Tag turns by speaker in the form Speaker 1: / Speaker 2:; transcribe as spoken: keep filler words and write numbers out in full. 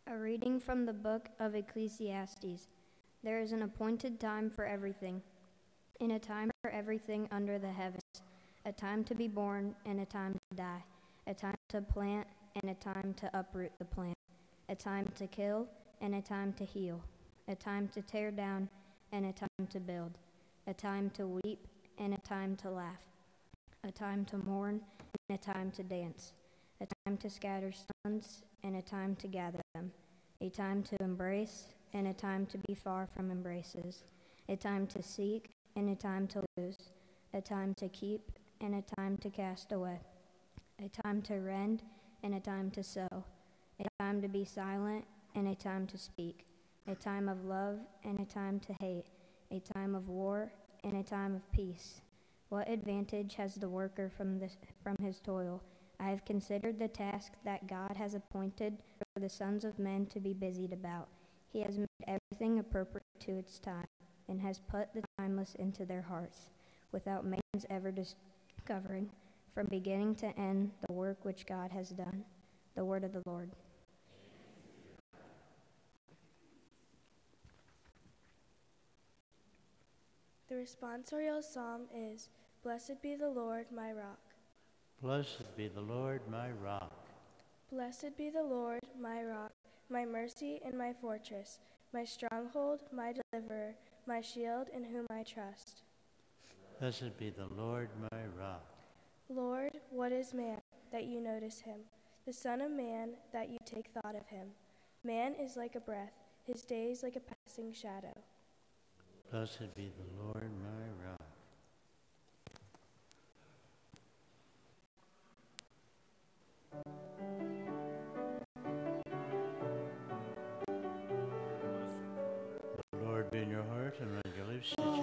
Speaker 1: A reading from the book of Ecclesiastes. There is an appointed time for everything, and a time for everything under the heavens, a time to be born and a time to die, a time to plant and a time to uproot the plant, a time to kill and a time to heal, a time to tear down and a time to build, a time to weep and a time to laugh, a time to mourn and a time to dance, a time to scatter stones and a time to gather them, a time to embrace and a time to be far from embraces, a time to seek and a time to lose, a time to keep and a time to cast away, a time to rend and a time to sow, a time to be silent and a time to speak, a time of love and a time to hate, a time of war and a time of peace. What advantage has the worker from this, from his toil? I have considered the task that God has appointed for the sons of men to be busied about. He has made everything appropriate to its time, and has put the timeless into their hearts, without man's ever discovering, from beginning to end, the work which God has done. The word of the Lord.
Speaker 2: The responsorial psalm is, "Blessed be the Lord, my rock."
Speaker 3: Blessed be the Lord, my rock.
Speaker 2: Blessed be the Lord, my rock, my mercy and my fortress, my stronghold, my deliverer, my shield in whom I trust.
Speaker 3: Blessed be the Lord, my rock.
Speaker 2: Lord, what is man, that you notice him? The Son of Man, that you take thought of him? Man is like a breath, his days like a passing shadow.
Speaker 3: Blessed be the Lord, my rock. The Lord be in your heart, and